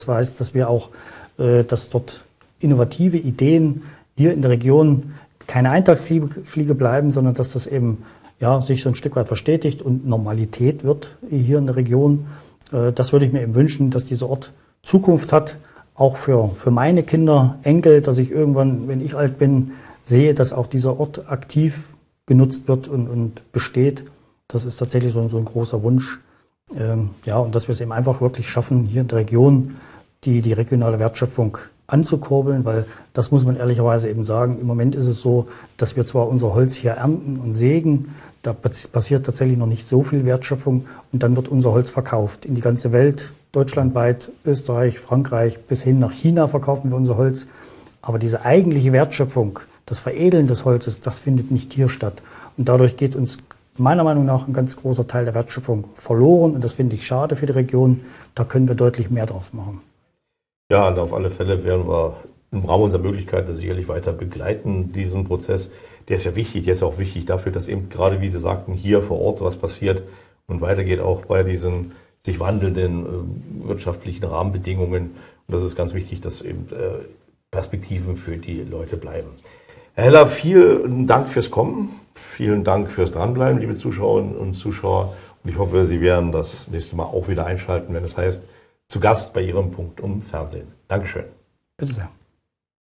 Das heißt, dass wir auch, dass dort innovative Ideen hier in der Region keine Eintagsfliege bleiben, sondern dass das eben ja, sich so ein Stück weit verstetigt und Normalität wird hier in der Region. Das würde ich mir eben wünschen, dass dieser Ort Zukunft hat, auch für meine Kinder, Enkel, dass ich irgendwann, wenn ich alt bin, sehe, dass auch dieser Ort aktiv genutzt wird und besteht. Das ist tatsächlich so ein großer Wunsch. Ja, und dass wir es eben einfach wirklich schaffen, hier in der Region die regionale Wertschöpfung anzukurbeln, weil das muss man ehrlicherweise eben sagen. Im Moment ist es so, dass wir zwar unser Holz hier ernten und sägen, da passiert tatsächlich noch nicht so viel Wertschöpfung und dann wird unser Holz verkauft in die ganze Welt, deutschlandweit, Österreich, Frankreich, bis hin nach China verkaufen wir unser Holz. Aber diese eigentliche Wertschöpfung, das Veredeln des Holzes, das findet nicht hier statt. Und dadurch geht uns meiner Meinung nach ein ganz großer Teil der Wertschöpfung verloren und das finde ich schade für die Region. Da können wir deutlich mehr draus machen. Ja, und auf alle Fälle werden wir im Rahmen unserer Möglichkeiten sicherlich weiter begleiten, diesen Prozess. Der ist ja wichtig, der ist auch wichtig dafür, dass eben gerade, wie Sie sagten, hier vor Ort was passiert und weitergeht auch bei diesen sich wandelnden wirtschaftlichen Rahmenbedingungen. Und das ist ganz wichtig, dass eben Perspektiven für die Leute bleiben. Herr Heller, vielen Dank fürs Kommen, vielen Dank fürs Dranbleiben, liebe Zuschauerinnen und Zuschauer. Und ich hoffe, Sie werden das nächste Mal auch wieder einschalten, wenn es heißt, zu Gast bei Ihrem Punktum Fernsehen. Dankeschön. Bitte sehr.